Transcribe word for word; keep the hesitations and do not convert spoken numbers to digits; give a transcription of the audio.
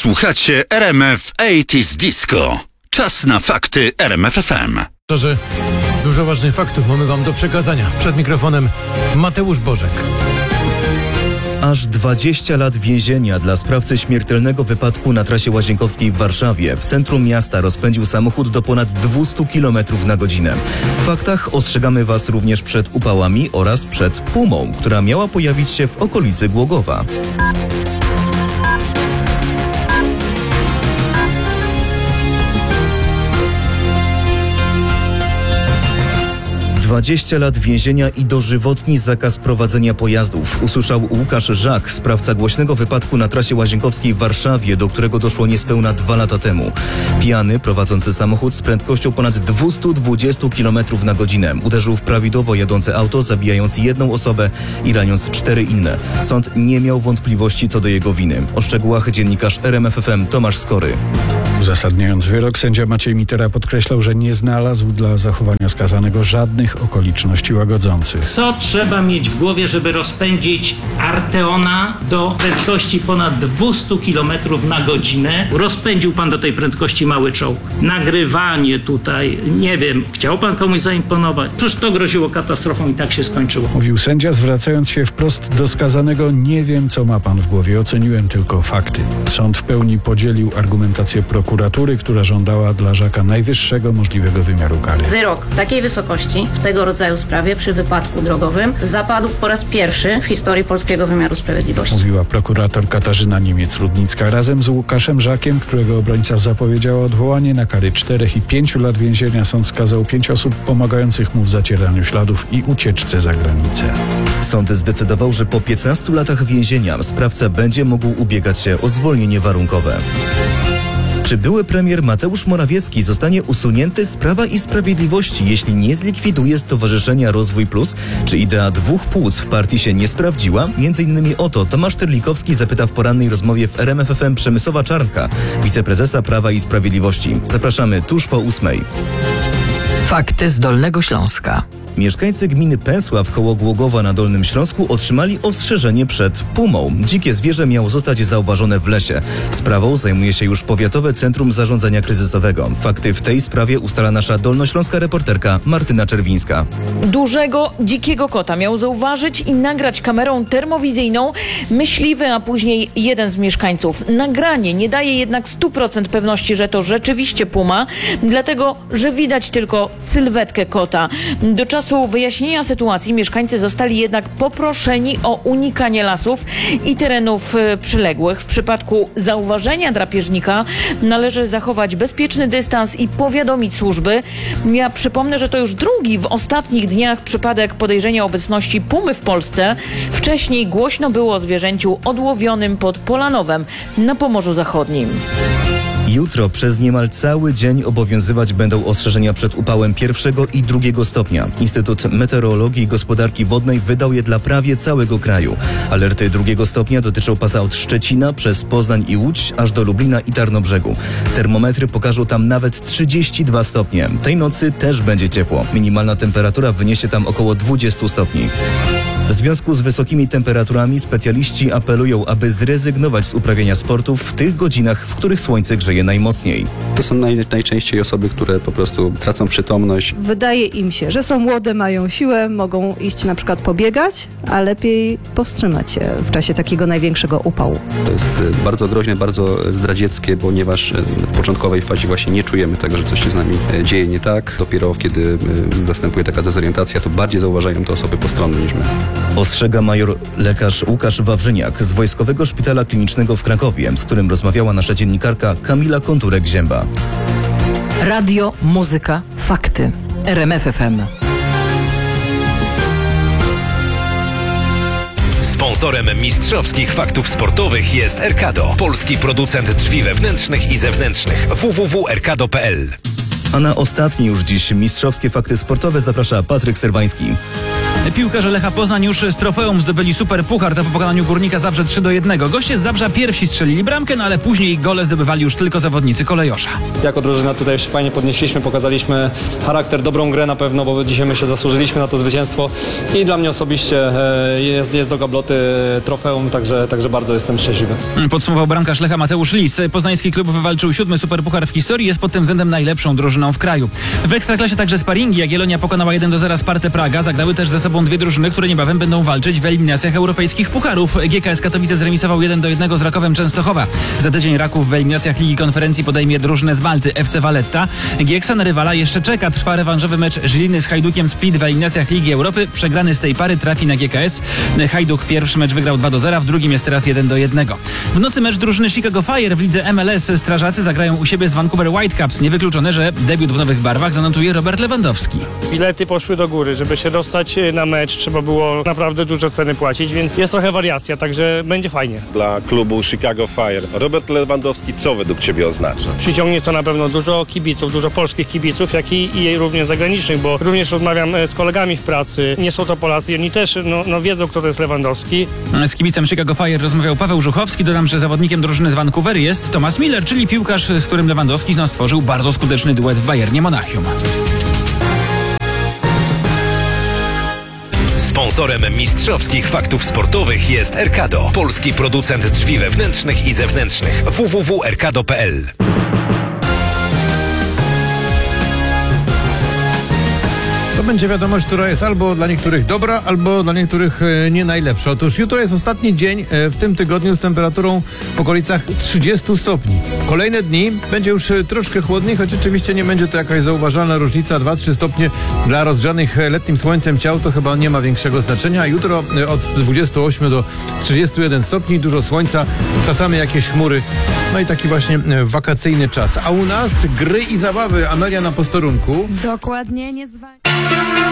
Słuchacie R M F osiemdziesiąt Disco. Czas na fakty R M F F M. To, że dużo ważnych faktów mamy wam do przekazania. Przed mikrofonem Mateusz Bożek. Aż dwadzieścia lat więzienia dla sprawcy śmiertelnego wypadku na trasie Łazienkowskiej w Warszawie. W centrum miasta rozpędził samochód do ponad dwieście kilometrów na godzinę. W faktach ostrzegamy was również przed upałami oraz przed pumą, która miała pojawić się w okolicy Głogowa. dwadzieścia lat więzienia i dożywotni zakaz prowadzenia pojazdów. Usłyszał Łukasz Żak, sprawca głośnego wypadku na trasie Łazienkowskiej w Warszawie, do którego doszło niespełna dwa lata temu. Pijany, prowadzący samochód z prędkością ponad dwieście dwadzieścia kilometrów na godzinę uderzył w prawidłowo jadące auto, zabijając jedną osobę i raniąc cztery inne. Sąd nie miał wątpliwości co do jego winy. O szczegółach dziennikarz R M F F M Tomasz Skory. Uzasadniając wyrok, sędzia Maciej Mitera podkreślał, że nie znalazł dla zachowania skazanego żadnych okoliczności łagodzących. Co trzeba mieć w głowie, żeby rozpędzić Arteona do prędkości ponad dwieście kilometrów na godzinę? Rozpędził pan do tej prędkości mały czołg. Nagrywanie tutaj, nie wiem, chciał pan komuś zaimponować? Przecież to groziło katastrofą i tak się skończyło. Mówił sędzia, zwracając się wprost do skazanego: nie wiem, co ma pan w głowie, oceniłem tylko fakty. Sąd w pełni podzielił argumentację prokuratury, która żądała dla Żaka najwyższego możliwego wymiaru kary. Wyrok takiej wysokości w tego rodzaju sprawie przy wypadku drogowym zapadł po raz pierwszy w historii polskiego wymiaru sprawiedliwości. Mówiła prokurator Katarzyna Niemiec-Rudnicka. Razem z Łukaszem Żakiem, którego obrońca zapowiedział odwołanie, na kary czterech i pięciu lat więzienia sąd skazał pięć osób pomagających mu w zacieraniu śladów i ucieczce za granicę. Sąd zdecydował, że po piętnastu latach więzienia sprawca będzie mógł ubiegać się o zwolnienie warunkowe. Czy były premier Mateusz Morawiecki zostanie usunięty z Prawa i Sprawiedliwości, jeśli nie zlikwiduje Stowarzyszenia Rozwój Plus? Czy idea dwóch płuc w partii się nie sprawdziła? Między innymi o to Tomasz Terlikowski zapyta w porannej rozmowie w R M F F M Przemysława Czarnka, wiceprezesa Prawa i Sprawiedliwości. Zapraszamy tuż po ósmej. Fakty z Dolnego Śląska. Mieszkańcy gminy Pęsław koło Głogowa na Dolnym Śląsku otrzymali ostrzeżenie przed pumą. Dzikie zwierzę miało zostać zauważone w lesie. Sprawą zajmuje się już Powiatowe Centrum Zarządzania Kryzysowego. Fakty w tej sprawie ustala nasza dolnośląska reporterka Martyna Czerwińska. Dużego, dzikiego kota miał zauważyć i nagrać kamerą termowizyjną myśliwy, a później jeden z mieszkańców. Nagranie nie daje jednak stu procent pewności, że to rzeczywiście puma, dlatego że widać tylko sylwetkę kota. Do czasu wyjaśnienia sytuacji mieszkańcy zostali jednak poproszeni o unikanie lasów i terenów przyległych. W przypadku zauważenia drapieżnika należy zachować bezpieczny dystans i powiadomić służby. Ja przypomnę, że to już drugi w ostatnich dniach przypadek podejrzenia obecności pumy w Polsce. Wcześniej głośno było o zwierzęciu odłowionym pod Polanowem na Pomorzu Zachodnim. Jutro przez niemal cały dzień obowiązywać będą ostrzeżenia przed upałem pierwszego i drugiego stopnia. Instytut Meteorologii i Gospodarki Wodnej wydał je dla prawie całego kraju. Alerty drugiego stopnia dotyczą pasa od Szczecina przez Poznań i Łódź aż do Lublina i Tarnobrzegu. Termometry pokażą tam nawet trzydzieści dwa stopnie. Tej nocy też będzie ciepło. Minimalna temperatura wyniesie tam około dwadzieścia stopni. W związku z wysokimi temperaturami specjaliści apelują, aby zrezygnować z uprawiania sportów w tych godzinach, w których słońce grzeje najmocniej. To są naj, najczęściej osoby, które po prostu tracą przytomność. Wydaje im się, że są młode, mają siłę, mogą iść na przykład pobiegać, a lepiej powstrzymać się w czasie takiego największego upału. To jest bardzo groźne, bardzo zdradzieckie, ponieważ w początkowej fazie właśnie nie czujemy tego, że coś się z nami dzieje nie tak. Dopiero kiedy następuje taka dezorientacja, to bardziej zauważają to osoby postronne niż my. Ostrzega major lekarz Łukasz Wawrzyniak z Wojskowego Szpitala Klinicznego w Krakowie, z którym rozmawiała nasza dziennikarka Kamila Konturek-Zięba. Radio, muzyka, fakty. R M F F M. Sponsorem mistrzowskich faktów sportowych jest Erkado, polski producent drzwi wewnętrznych i zewnętrznych. w w w kropka erkado kropka p l. A na ostatnie już dziś mistrzowskie fakty sportowe zaprasza Patryk Serwański. Piłkarze Lecha Poznań już z trofeum zdobyli super puchar po pokonaniu Górnika Zabrze trzy do jednego. Goście z Zabrza pierwsi strzelili bramkę, no ale później gole zdobywali już tylko zawodnicy Kolejosza. Jako drużyna tutaj się fajnie podnieśliśmy, pokazaliśmy charakter, dobrą grę na pewno, bo dzisiaj my się zasłużyliśmy na to zwycięstwo i dla mnie osobiście jest, jest do gabloty trofeum, także, także bardzo jestem szczęśliwy. Podsumował bramkarz Lecha Mateusz Lis. Poznański klub wywalczył siódmy superpuchar w historii, jest pod tym względem najlepszą drużyną w kraju. W Ekstraklasie także sparingi. Jagiellonia pokonała jeden do zera Spartę Praga. Zagrały też ze sobą dwie drużyny, które niebawem będą walczyć w eliminacjach europejskich pucharów. G K S Katowice zremisował jeden do jednego z Rakowem Częstochowa. Za tydzień Raków w eliminacjach Ligi Konferencji podejmie drużynę z Malty F C Valletta. Gieksa na rywala jeszcze czeka. Trwa rewanżowy mecz Żiliny z Hajdukiem Split w eliminacjach Ligi Europy. Przegrany z tej pary trafi na G K S. Hajduk pierwszy mecz wygrał dwa do zera, w drugim jest teraz jeden do jednego. W nocy mecz drużyny Chicago Fire w lidze M L S. Strażacy zagrają u siebie z Vancouver Whitecaps. Niewykluczone, że debiut w nowych barwach zanotuje Robert Lewandowski. Bilety poszły do góry. Żeby się dostać na mecz, trzeba było naprawdę dużo ceny płacić, więc jest trochę wariacja, także będzie fajnie. Dla klubu Chicago Fire Robert Lewandowski co według Ciebie oznacza? Przyciągnie to na pewno dużo kibiców, dużo polskich kibiców, jak i, i również zagranicznych, bo również rozmawiam z kolegami w pracy. Nie są to Polacy i oni też no, no, wiedzą, kto to jest Lewandowski. Z kibicem Chicago Fire rozmawiał Paweł Żuchowski. Dodam, że zawodnikiem drużyny z Vancouver jest Thomas Miller, czyli piłkarz, z którym Lewandowski no, stworzył bardzo skuteczny duet w Bayernie Monachium. Sponsorem mistrzowskich faktów sportowych jest Erkado, polski producent drzwi wewnętrznych i zewnętrznych. w w w kropka erkado kropka p l. To będzie wiadomość, która jest albo dla niektórych dobra, albo dla niektórych e, nie najlepsza. Otóż jutro jest ostatni dzień e, w tym tygodniu z temperaturą w okolicach trzydziestu stopni. Kolejne dni będzie już e, troszkę chłodniej, choć oczywiście nie będzie to jakaś zauważalna różnica. dwa trzy stopnie dla rozgrzanych e, letnim słońcem ciał to chyba nie ma większego znaczenia. Jutro e, od dwudziestu ośmiu do trzydziestu jeden stopni, dużo słońca, czasami jakieś chmury. No i taki właśnie e, wakacyjny czas. A u nas gry i zabawy. Amelia na posterunku. Dokładnie, nie zwalnia.